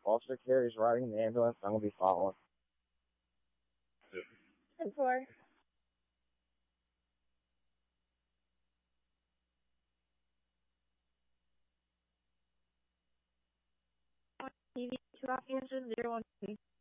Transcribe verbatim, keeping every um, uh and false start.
Officer Carey's riding the ambulance. I'm going to be following. ten four. T V two off answer zero one two.